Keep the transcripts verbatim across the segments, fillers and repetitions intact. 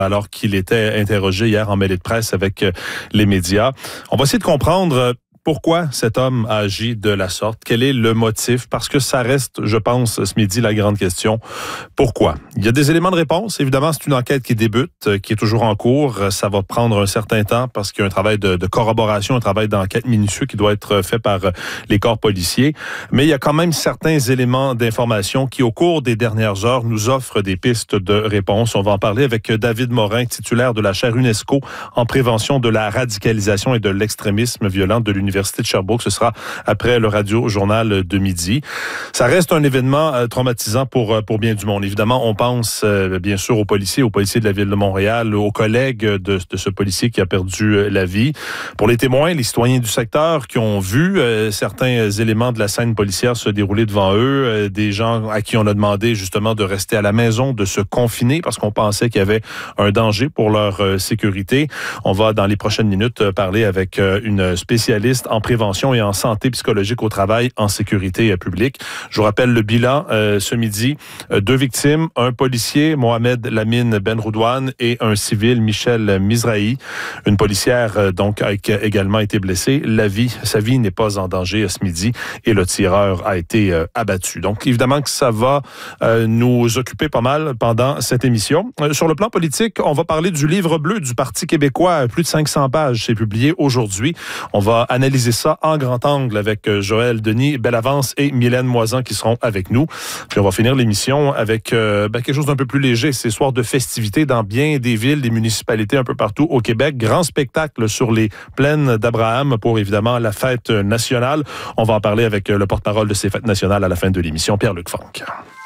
alors qu'il était interrogé hier en mêlée de presse avec les médias. On va essayer de comprendre pourquoi cet homme a agi de la sorte. Quel est le motif? Parce que ça reste, je pense, ce midi, la grande question. Pourquoi? Il y a des éléments de réponse. Évidemment, c'est une enquête qui débute, qui est toujours en cours. Ça va prendre un certain temps parce qu'il y a un travail de, de corroboration, un travail d'enquête minutieux qui doit être fait par les corps policiers. Mais il y a quand même certains éléments d'information qui, au cours des dernières heures, nous offrent des pistes de réponse. On va en parler avec David Morin, titulaire de la chaire UNESCO en prévention de la radicalisation et de l'extrémisme violent de l'Université Université de Sherbrooke. Ce sera après le radio-journal de midi. Ça reste un événement euh, traumatisant pour, pour bien du monde. Évidemment, on pense euh, bien sûr aux policiers, aux policiers de la Ville de Montréal, aux collègues de, de ce policier qui a perdu euh, la vie. Pour les témoins, les citoyens du secteur qui ont vu euh, certains éléments de la scène policière se dérouler devant eux, euh, des gens à qui on a demandé justement de rester à la maison, de se confiner parce qu'on pensait qu'il y avait un danger pour leur euh, sécurité. On va, dans les prochaines minutes, euh, parler avec euh, une spécialiste en prévention et en santé psychologique au travail en sécurité publique. Je vous rappelle le bilan euh, ce midi. Euh, deux victimes, un policier, Mohamed Lamine Benroudoane, et un civil, Michel Mizrahi. Une policière euh, donc a également été blessée. La vie, sa vie n'est pas en danger ce midi et le tireur a été euh, abattu. Donc évidemment que ça va euh, nous occuper pas mal pendant cette émission. Euh, sur le plan politique, on va parler du livre bleu du Parti québécois, plus de cinq cents pages. C'est publié aujourd'hui. On va analyser ça en grand angle avec Joël Denis Bellavance et Mylène Moisan qui seront avec nous. Puis on va finir l'émission avec euh, ben, quelque chose d'un peu plus léger. C'est soir de festivités dans bien des villes, des municipalités un peu partout au Québec. Grand spectacle sur les plaines d'Abraham pour évidemment la fête nationale. On va en parler avec le porte-parole de ces fêtes nationales à la fin de l'émission, Pierre-Luc Funk.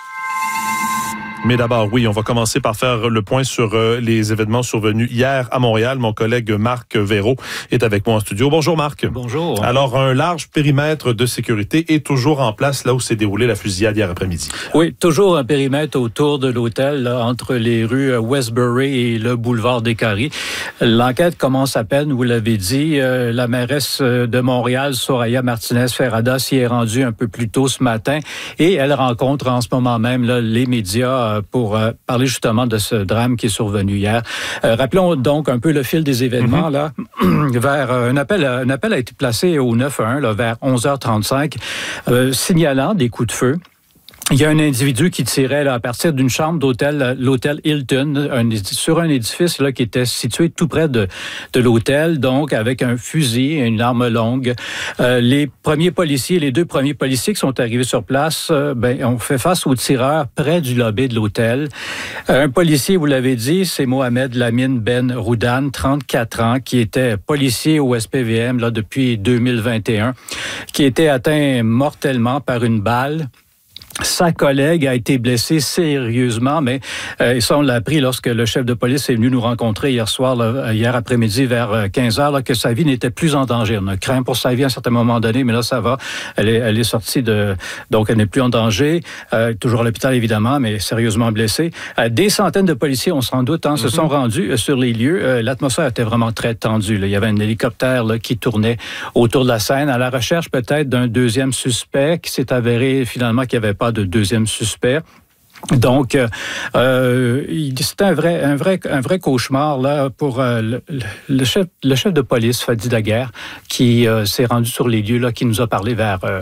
Mais d'abord, oui, on va commencer par faire le point sur euh, les événements survenus hier à Montréal. Mon collègue Marc Véro est avec moi en studio. Bonjour Marc. Bonjour. Alors, un large périmètre de sécurité est toujours en place là où s'est déroulée la fusillade hier après-midi. Oui, toujours un périmètre autour de l'hôtel, là, entre les rues Westbury et le boulevard des Carrés. L'enquête commence à peine, vous l'avez dit. Euh, la mairesse de Montréal, Soraya Martinez-Ferrada, s'y est rendue un peu plus tôt ce matin et elle rencontre en ce moment même là, les médias pour euh, parler justement de ce drame qui est survenu hier. Euh, rappelons donc un peu le fil des événements. Mm-hmm. Là, vers euh, un appel, un appel a été placé au neuf un un là, vers onze heures trente-cinq, euh, signalant des coups de feu. Il y a un individu qui tirait là, à partir d'une chambre d'hôtel, l'hôtel Hilton, un, sur un édifice là, qui était situé tout près de, de l'hôtel, donc avec un fusil et une arme longue. Euh, les premiers policiers, les deux premiers policiers qui sont arrivés sur place, euh, ben, ont fait face au tireur près du lobby de l'hôtel. Euh, un policier, vous l'avez dit, c'est Mohamed Lamine Benroudoane, trente-quatre ans, qui était policier au S P V M là, depuis deux mille vingt et un, qui était atteint mortellement par une balle. Sa collègue a été blessée sérieusement, mais euh, ça, on l'a appris lorsque le chef de police est venu nous rencontrer hier soir, là, hier après-midi, vers quinze heures, là, que sa vie n'était plus en danger. On a craint pour sa vie à un certain moment donné, mais là, ça va. Elle est, elle est sortie de... Donc, elle n'est plus en danger. Euh, toujours à l'hôpital, évidemment, mais sérieusement blessée. Euh, des centaines de policiers, on s'en doute, hein, mm-hmm. se sont rendus euh, sur les lieux. Euh, l'atmosphère était vraiment très tendue. Là. Il y avait un hélicoptère là, qui tournait autour de la scène, à la recherche peut-être d'un deuxième suspect qui s'est avéré finalement qu'il n'y avait pas de deuxième suspect. Donc, euh, c'est un vrai, un vrai, un vrai cauchemar là pour euh, le, le chef, le chef de police, Fadi Daguerre, qui euh, s'est rendu sur les lieux là, qui nous a parlé vers euh,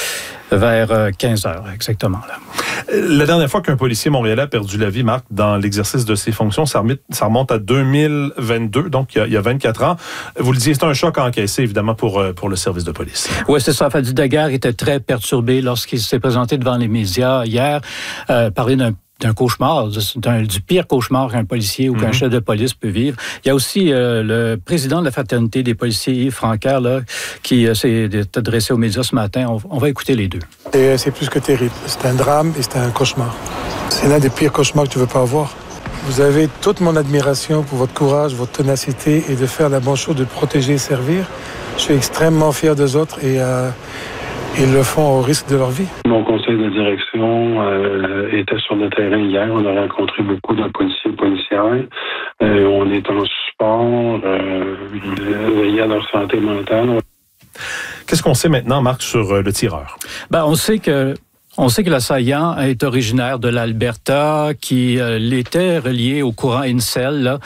vers quinze heures exactement là. La dernière fois qu'un policier montréalais a perdu la vie, Marc, dans l'exercice de ses fonctions, ça remonte, ça remonte à deux mille vingt-deux, donc il y a, il y a vingt-quatre ans. Vous le disiez, c'est un choc encaissé, évidemment, pour, pour le service de police. Oui, c'est ça. Fadi Daguerre était très perturbé lorsqu'il s'est présenté devant les médias hier, euh, parler d'un d'un cauchemar, d'un, du pire cauchemar qu'un policier ou qu'un mm-hmm. chef de police peut vivre. Il y a aussi euh, le président de la fraternité des policiers, Yves Francaire, là, qui euh, s'est adressé aux médias ce matin. On, on va écouter les deux. Et c'est plus que terrible. C'est un drame et c'est un cauchemar. C'est l'un des pires cauchemars que tu ne veux pas avoir. Vous avez toute mon admiration pour votre courage, votre ténacité et de faire la bonne chose, de protéger et servir. Je suis extrêmement fier des autres et euh, ils le font au risque de leur vie. Mon conseil de direction euh, était sur le terrain hier. On a rencontré beaucoup de policiers et policières. Euh, on est en support, euh, veiller à leur santé mentale. Qu'est-ce qu'on sait maintenant, Marc, sur euh, le tireur? Ben, on sait que On sait que l'assaillant est originaire de l'Alberta, qui euh, l'était relié au courant Incel, là,